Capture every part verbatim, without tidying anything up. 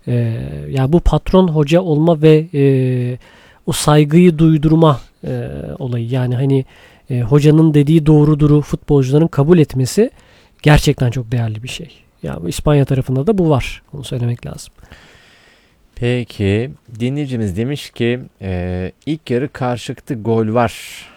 E, yani bu patron hoca olma ve e, o saygıyı duydurma e, olayı. Yani hani e, hocanın dediği doğruduru futbolcuların kabul etmesi gerçekten çok değerli bir şey. Ya yani İspanya tarafında da bu var. Onu söylemek lazım. Peki dinleyicimiz demiş ki e, ilk yarı karşılıklı gol var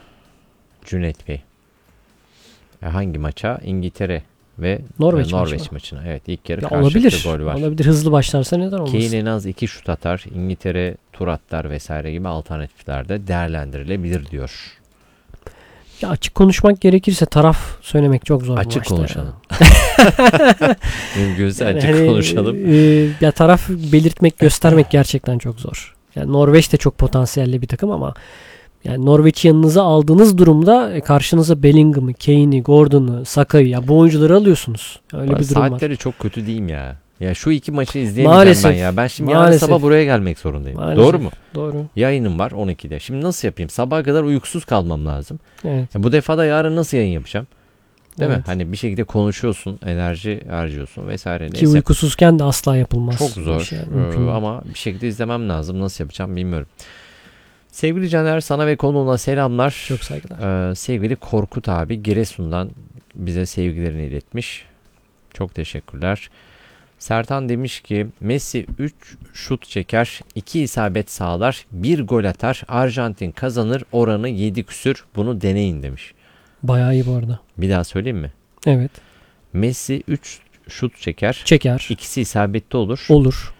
Cüneyt Bey. E, hangi maça? İngiltere ve Norveç, e, Norveç maçı maçına. Evet, ilk yarı ya karşılıklı olabilir. gol var. Olabilir. Hızlı başlarsa neden olmasın? Kane en az iki şut atar. İngiltere tur atlar vesaire gibi alternatifler de değerlendirilebilir diyor. Ya açık konuşmak gerekirse taraf söylemek çok zor. Açık konuşalım. Mümkünse yani açık hani, konuşalım. E, ya taraf belirtmek, göstermek gerçekten çok zor. Yani Norveç de çok potansiyelli bir takım ama yani Norveç'i yanınıza aldığınız durumda e, karşınıza Bellingham'ı, Kane'i, Gordon'u, Saka'yı ya bu oyuncuları alıyorsunuz. Öyle Bana bir durum var. saatleri çok kötü değil mi ya? Ya şu iki maçı izleyemeyeceğim Maalesef, ben ya. Ben şimdi maalesef. yarın sabah buraya gelmek zorundayım. Maalesef, Doğru mu? Doğru. Yayınım var on ikide. Şimdi nasıl yapayım? Sabaha kadar uykusuz kalmam lazım. Evet. Ya bu defa da yarın nasıl yayın yapacağım? Değil evet. mi? Hani bir şekilde konuşuyorsun, enerji harcıyorsun vesaire. Neyse. Ki uykusuzken de asla yapılmaz. Çok zor Şey, ee, ama bir şekilde izlemem lazım. Nasıl yapacağım bilmiyorum. Sevgili Caner, sana ve konuğuna selamlar. Çok saygılar. Ee, sevgili Korkut abi Giresun'dan bize sevgilerini iletmiş. Çok teşekkürler. Sertan demiş ki Messi üç şut çeker, iki isabet sağlar, bir gol atar. Arjantin kazanır, oranı yedi küsür. Bunu deneyin demiş. Bayağı iyi bu arada. Bir daha söyleyeyim mi? Evet. Messi üç şut çeker. Çeker. İkisi isabetli olur. Olur.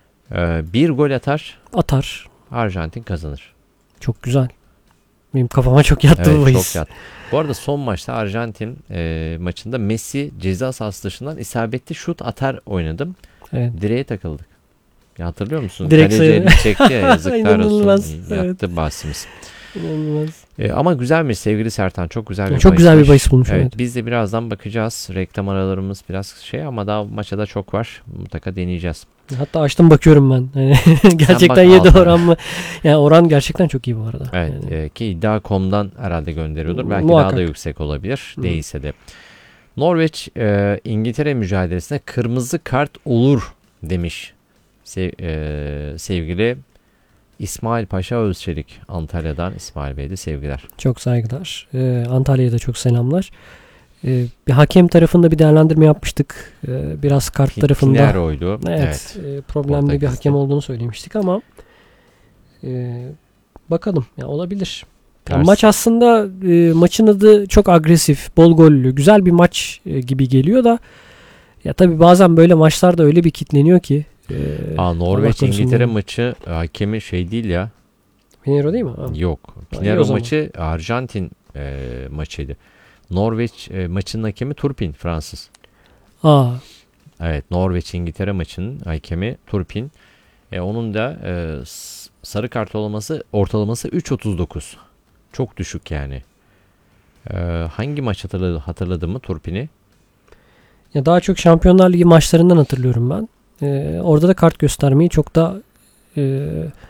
Ee, bir gol atar. Atar. Arjantin kazanır. Çok güzel. Benim kafama çok yattı evet, bu bahis. Çok yattı. Bu arada son maçta Arjantin e, maçında Messi ceza sahası dışından isabetli şut atar oynadım. Evet. Direğe takıldık. Ya hatırlıyor musun? Direkt Kaleci elini çekti ya, yazıklar olsun. Evet. Yattı bahsimiz. İnanılmaz. E, ama güzelmiş sevgili Sertan. Çok güzel bir Çok bahis güzel var. bir bahis bulmuş. Evet, Evet. biz de birazdan bakacağız. Reklam aralarımız biraz şey ama daha maça da çok var. Mutlaka deneyeceğiz. Hatta açtım bakıyorum ben. Yani gerçekten yedi oran mı? Yani oran gerçekten çok iyi bu arada. Evet yani. e, ki iddia nokta com'dan herhalde gönderiyordur. Belki Muhakkak. daha da yüksek olabilir. Hı. Değilse de. Norveç e, İngiltere mücadelesine kırmızı kart olur demiş sev, e, sevgili İsmail Paşa Özçelik. Antalya'dan İsmail Bey'de sevgiler. Çok saygılar. Ee, Antalya'ya da çok selamlar. Ee, bir hakem tarafında bir değerlendirme yapmıştık. Ee, biraz kart Pin, tarafında Pinero'ydu. evet, Evet. E, problemli Portekiz'de. bir hakem olduğunu söylemiştik ama e, bakalım ya olabilir. Ya Ters. maç aslında e, maçın adı çok agresif, bol gollü, güzel bir maç e, gibi geliyor da ya tabii bazen böyle maçlarda öyle bir kitleniyor ki. E, Aa, Norveç İngiltere yani. maçı hakemi şey değil ya. Pinheiro değil mi? Ha. Yok. Ha, Pinheiro maçı Arjantin e, maçıydı. Norveç e, maçının hakemi Turpin, Fransız. Aa. Evet, Norveç İngiltere maçının hakemi Turpin. E, onun da e, sarı kart olması ortalaması üç otuz dokuz. Çok düşük yani. E, hangi maç hatırladı, hatırladın mı Turpin'i? Ya daha çok Şampiyonlar Ligi maçlarından hatırlıyorum ben. Ee, orada da kart göstermeyi çok da e,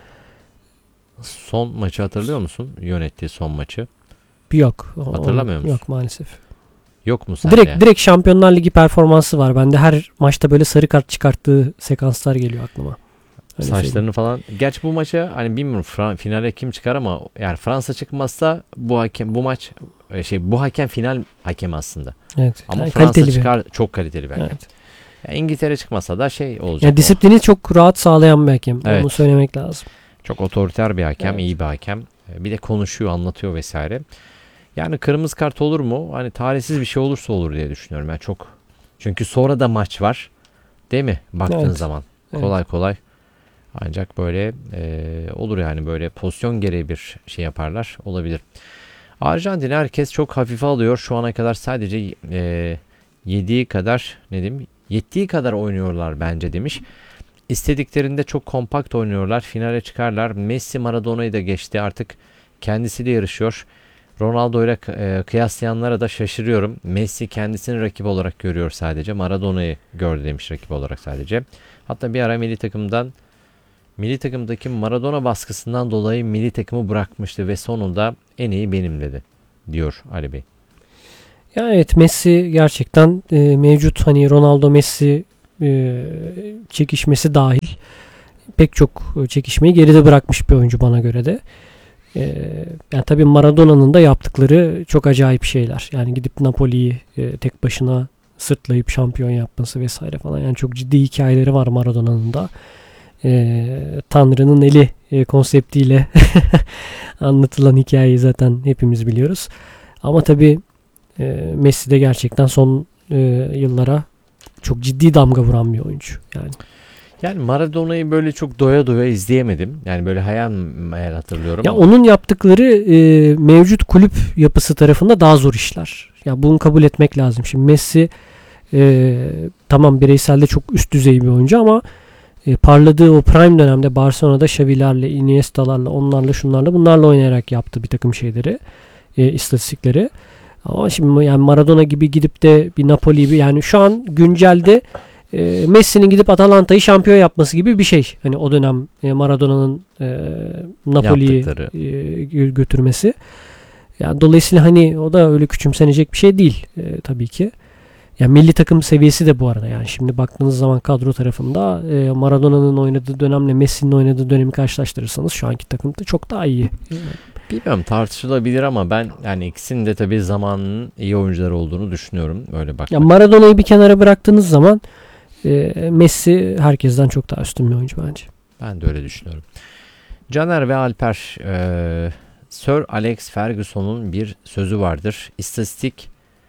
son maçı hatırlıyor musun? Yönettiği son maçı. Yok. Hatırlamıyor musun? Yok maalesef. Yok mu sende? Direkt direkt Şampiyonlar Ligi performansı var. Bende her maçta böyle sarı kart çıkarttığı sekanslar geliyor aklıma. Öyle Saçlarını söyleyeyim. falan. Gerçi bu maça hani bilmiyorum Fra- finale kim çıkar ama yani Fransa çıkmazsa bu hakem bu maç şey bu hakem final hakem aslında. Evet. Ama Yani Fransa kaliteli çıkar bir. Çok kaliteli bir hakem. Evet. Yani İngiltere çıkmasa da şey olacak. Yani disiplini çok rahat sağlayan bir hakem. Evet. Onu söylemek lazım. Çok otoriter bir hakem, Evet. iyi bir hakem. Bir de konuşuyor, anlatıyor vesaire. Yani kırmızı kart olur mu? Hani talihsiz bir şey olursa olur diye düşünüyorum. Yani çok. Çünkü sonra da maç var. Değil mi? Baktığın Evet. zaman. Evet. Kolay kolay. Ancak böyle e, olur yani böyle pozisyon gereği bir şey yaparlar. Olabilir. Arjantin herkes çok hafife alıyor. Şu ana kadar sadece e, yediği kadar ne diyeyim? Yettiği kadar oynuyorlar bence demiş. İstediklerinde çok kompakt oynuyorlar. Finale çıkarlar. Messi Maradona'yı da geçti. Artık kendisi de yarışıyor. Ronaldo ile e, kıyaslayanlara da şaşırıyorum. Messi kendisini rakip olarak görüyor sadece. Maradona'yı gördü demiş rakip olarak sadece. Hatta bir ara milli takımdan milli takımdaki Maradona baskısından dolayı milli takımı bırakmıştı ve sonunda en iyi benim dedi diyor Ali Bey. Ya evet Messi gerçekten e, mevcut hani Ronaldo Messi e, çekişmesi dahil pek çok çekişmeyi geride bırakmış bir oyuncu bana göre de. E, yani tabii Maradona'nın da yaptıkları çok acayip şeyler. Yani gidip Napoli'yi e, tek başına sırtlayıp şampiyon yapması vesaire falan. Yani çok ciddi hikayeleri var Maradona'nın da. E, Tanrı'nın eli e, konseptiyle anlatılan hikayeyi zaten hepimiz biliyoruz. Ama tabii e, Messi de gerçekten son e, yıllara çok ciddi damga vuran bir oyuncu. Yani Yani Maradona'yı böyle çok doya doya izleyemedim. Yani böyle hayal meyal hatırlıyorum. ya ama. onun yaptıkları e, mevcut kulüp yapısı tarafında daha zor işler. Ya bunu kabul etmek lazım. Şimdi Messi e, tamam bireyselde çok üst düzey bir oyuncu ama e, parladığı o prime dönemde Barcelona'da Xavi'lerle, Iniesta'larla, onlarla, şunlarla, bunlarla oynayarak yaptı bir takım şeyleri, e, istatistikleri. Ama şimdi yani Maradona gibi gidip de bir Napoli gibi, yani şu an güncelde e, Messi'nin gidip Atalanta'yı şampiyon yapması gibi bir şey. Hani o dönem e, Maradona'nın e, Napoli'yi Yaptıkları. e, götürmesi. Yani dolayısıyla hani o da öyle küçümsenecek bir şey değil e, tabii ki. Yani milli takım seviyesi de bu arada, yani şimdi baktığınız zaman kadro tarafında e, Maradona'nın oynadığı dönemle Messi'nin oynadığı dönemi karşılaştırırsanız şu anki takım da çok daha iyi. Bilmiyorum, tartışılabilir ama ben yani ikisinin de tabii zamanının iyi oyuncular olduğunu düşünüyorum. Öyle bak. Ya Maradona'yı bir kenara bıraktığınız zaman e, Messi herkesten çok daha üstün bir oyuncu bence. Ben de öyle düşünüyorum. Caner ve Alper, e, Sir Alex Ferguson'un bir sözü vardır. İstatistik,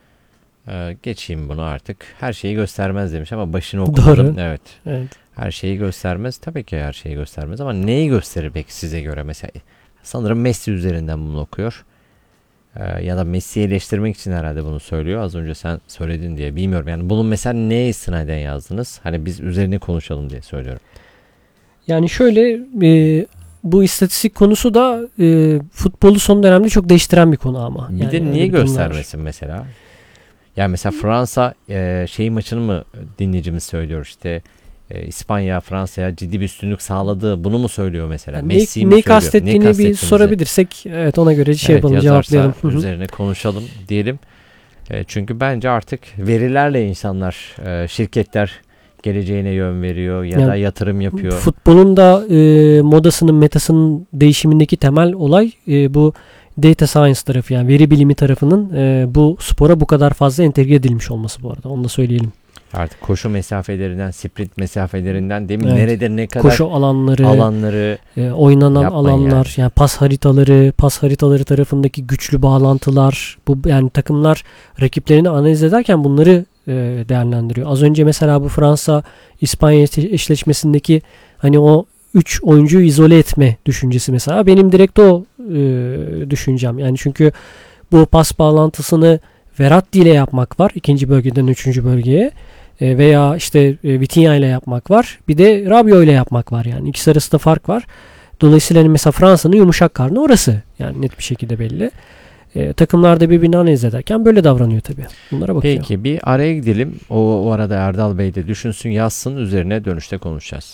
e, geçeyim bunu artık. Her şeyi göstermez demiş ama başını okumadım. Doğru. Evet. Evet. Her şeyi göstermez. Tabii ki her şeyi göstermez ama neyi gösterir peki size göre? Mesela sanırım Messi üzerinden bunu okuyor. Ee, ya da Messi'yi eleştirmek için herhalde bunu söylüyor. Az önce sen söyledin diye. Bilmiyorum yani bunun mesela neye istinaden yazdınız? Hani biz üzerine konuşalım diye söylüyorum. Yani şöyle, e, bu istatistik konusu da e, futbolu son dönemde çok değiştiren bir konu ama. Bir Yani de öyle niye bir durumlar var. göstermesin mesela? Yani mesela Fransa e, şey maçını mı dinleyicimiz söylüyor işte, e, İspanya Fransa'ya ciddi bir üstünlük sağladı. Bunu mu söylüyor mesela? Yani Messi'yi neyi, mi neyi söylüyor? kastettiğini Neyi bir kastettiğinizi? sorabilirsek evet ona göre şey Evet, yapalım, yazarsa cevaplayalım. Hı hı. üzerine konuşalım diyelim. E, çünkü bence artık verilerle insanlar, e, şirketler geleceğine yön veriyor ya Yani da yatırım yapıyor. Futbolun da e, modasının, metasının değişimindeki temel olay e, bu data science tarafı, yani veri bilimi tarafının e, bu spora bu kadar fazla entegre edilmiş olması bu arada. Onu da söyleyelim. Artık koşu mesafelerinden, sprint mesafelerinden, değil mi? Evet. Nerede ne kadar Koşu alanları, alanları e, oynanan yapmayın alanlar, yani. yani pas haritaları, pas haritaları tarafındaki güçlü bağlantılar, bu yani takımlar rakiplerini analiz ederken bunları e, değerlendiriyor. Az önce mesela bu Fransa İspanya eşleşmesindeki hani o üç oyuncuyu izole etme düşüncesi mesela benim direkt o e, düşüncem. Yani çünkü bu pas bağlantısını Verratti ile yapmak var, ikinci bölgeden üçüncü bölgeye. Veya işte e, Vitinha ile yapmak var. Bir de Rabiot ile yapmak var. Yani ikisi arasında fark var. Dolayısıyla mesela Fransa'nın yumuşak karnı orası. Yani net bir şekilde belli. E, takımlar da birbirini analiz ederken böyle davranıyor tabii. Bunlara bakıyor. Peki bir araya gidelim. O, o arada Erdal Bey de düşünsün, yazsın. Üzerine dönüşte konuşacağız.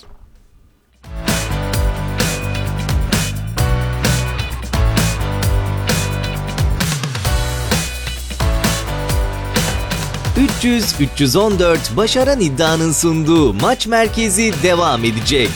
üç yüz üç yüz on dört Başaran İddia'nın sunduğu Maç Merkezi devam edecek.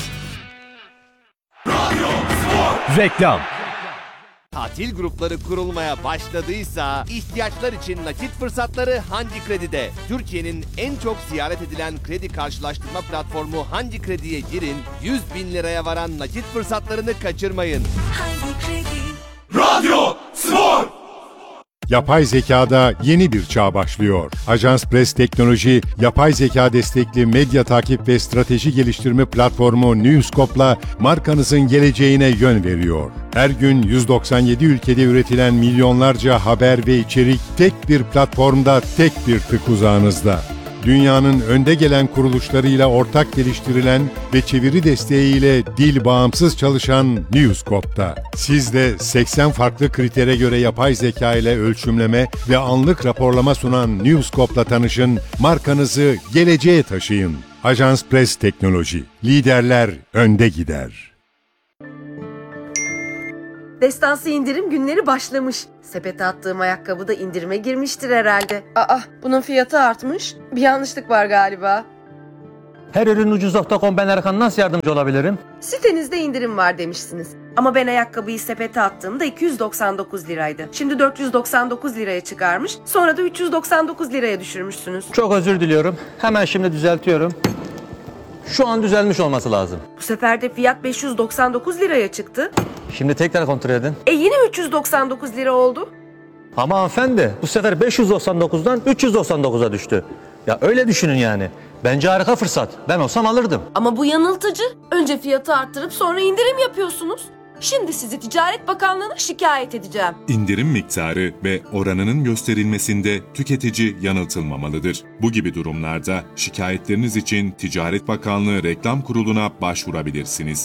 Reklam. Tatil grupları kurulmaya başladıysa ihtiyaçlar için nakit fırsatları Hangi Kredi'de. Türkiye'nin en çok ziyaret edilen kredi karşılaştırma platformu Hangi Kredi'ye girin, yüz bin liraya varan nakit fırsatlarını kaçırmayın. Hangi Kredi? Radyo Spor. Yapay zekada yeni bir çağ başlıyor. Ajans Press Teknoloji, yapay zeka destekli medya takip ve strateji geliştirme platformu Newscope'la markanızın geleceğine yön veriyor. Her gün yüz doksan yedi ülkede üretilen milyonlarca haber ve içerik tek bir platformda, tek bir tık uzağınızda. Dünyanın önde gelen kuruluşlarıyla ortak geliştirilen ve çeviri desteğiyle dil bağımsız çalışan Newscope'da. Siz de seksen farklı kritere göre yapay zeka ile ölçümleme ve anlık raporlama sunan Newscope'la tanışın, markanızı geleceğe taşıyın. Ajans Press Teknoloji, liderler önde gider. Destansı indirim günleri başlamış. Sepete attığım ayakkabı da indirime girmiştir herhalde. Aa, bunun fiyatı artmış. Bir yanlışlık var galiba. Her ürün ucuz nokta com, ben Erkan, nasıl yardımcı olabilirim? Sitenizde indirim var demişsiniz. Ama ben ayakkabıyı sepete attığımda iki yüz doksan dokuz liraydı. Şimdi dört yüz doksan dokuz liraya çıkarmış. Sonra da üç yüz doksan dokuz liraya düşürmüşsünüz. Çok özür diliyorum. Hemen şimdi düzeltiyorum. Şu an düzelmiş olması lazım. Bu sefer de fiyat beş yüz doksan dokuz liraya çıktı. Şimdi tekrar kontrol edin. E yine üç yüz doksan dokuz lira oldu. Ama hanımefendi, bu sefer beş yüz doksan dokuzdan üç yüz doksan dokuza düştü. Ya öyle düşünün yani. Bence harika fırsat. Ben olsam alırdım. Ama bu yanıltıcı. Önce fiyatı arttırıp sonra indirim yapıyorsunuz. Şimdi sizi Ticaret Bakanlığı'na şikayet edeceğim. İndirim miktarı ve oranının gösterilmesinde tüketici yanıltılmamalıdır. Bu gibi durumlarda şikayetleriniz için Ticaret Bakanlığı Reklam Kurulu'na başvurabilirsiniz.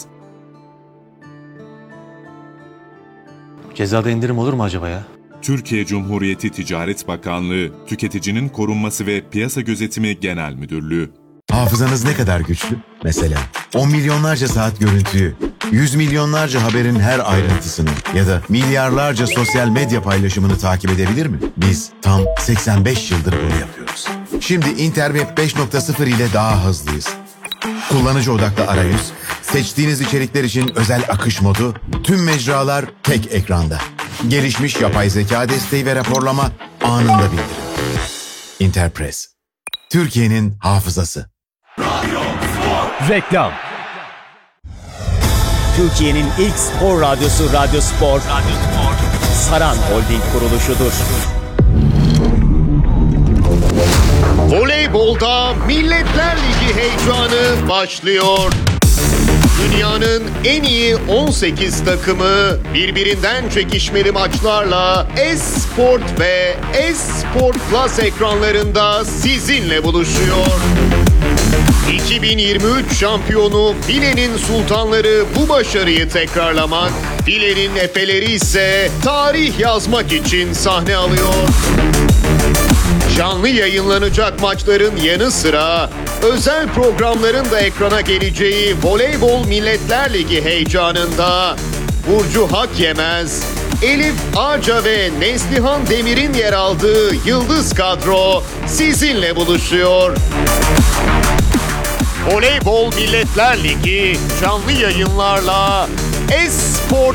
Cezada indirim olur mu acaba ya? Türkiye Cumhuriyeti Ticaret Bakanlığı, Tüketicinin Korunması ve Piyasa Gözetimi Genel Müdürlüğü. Hafızanız ne kadar güçlü? Mesela on milyonlarca saat görüntüyü, yüz milyonlarca haberin her ayrıntısını ya da milyarlarca sosyal medya paylaşımını takip edebilir mi? Biz tam seksen beş yıldır bunu yapıyoruz. Şimdi Interweb beş nokta sıfır ile daha hızlıyız. Kullanıcı odaklı arayüz, seçtiğiniz içerikler için özel akış modu, tüm mecralar tek ekranda. Gelişmiş yapay zeka desteği ve raporlama anında bildirim. Interpress, Türkiye'nin hafızası. Reklam. Türkiye'nin ilk spor radyosu Radyo Spor, Radyo Spor. Saran Holding kuruluşudur. Voleybolda Milletler Ligi heyecanı başlıyor. Dünyanın en iyi on sekiz takımı birbirinden çekişmeli maçlarla S-Sport ve S-Sport Plus ekranlarında sizinle buluşuyor. iki bin yirmi üç şampiyonu Filenin Sultanları bu başarıyı tekrarlamak, Filenin Efeleri ise tarih yazmak için sahne alıyor. Canlı yayınlanacak maçların yanı sıra özel programların da ekrana geleceği Voleybol Milletler Ligi heyecanında Burcu Hakyemez, Elif Ağca ve Neslihan Demir'in yer aldığı Yıldız kadro sizinle buluşuyor. Voleybol Milletler Ligi canlı yayınlarla S-Sport